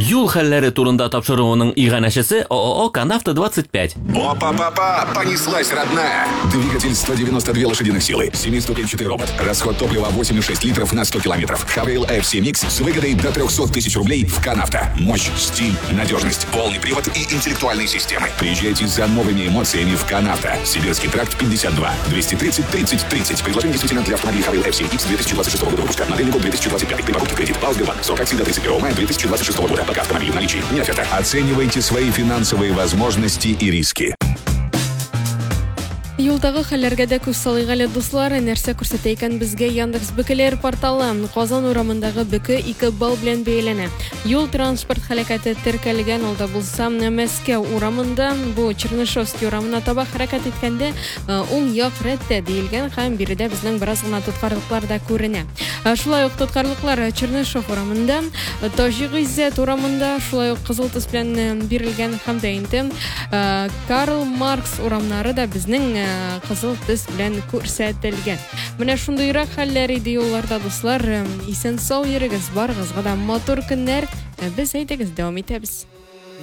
Юл хәлләре турында тапшыруының иганәчесе ООО «Канавто 25». Опа-па-па, понеслась, родная. Двигатель 192 лошадиных силы, 7-ступенчатый робот, расход топлива 8,6 литров на 100 километров. Хавейл FC Mix с выгодой до 300 тысяч рублей в Канавто. Мощь, стиль, надежность, полный привод и интеллектуальные системы. Приезжайте за новыми эмоциями в Канавто. Сибирский тракт 52, 230 30 30. Предложение действительно для автомобилей Хавейл FC X 2026 года выпуска. Модельный год 2025. При покупке кредит. Сбербанк. Срок акции до 31 мая 2026 года. Пока автомобиль в наличии. Не оферта. Оценивайте свои финансовые возможности и риски. Юлдагы хәлләргә дә күз салыйк әле дуслар, нәрсә күрсәтә икән безгә Яндекс Бөкеләр порталы. Казан урамындагы Бөке 2 балл белән бәяләнә. Юл транспорт хәрәкәте теркәлгән алда булса, Мәскәү урамында бу Чернышевский урамына таба хәрәкәт иткәндә уң як рәттә диелгән һәм биредә безнең бераз гына тоткарлыклар да күренә. Шулай ук тоткарлыклар Чернышев урамында, Таҗи Гыйззәт урамында, шулай ук кызыл төс белән бирелгән һәм дә инде Карл Маркс урамнары да безнең кызыл төс белән күрсәтелгән. Менә шундыйрак хәлләр иде юлларда дуслар. Исән сау йөрегез, барыгызга да матур көннәр. Без әйтегез, дәвам итәбез.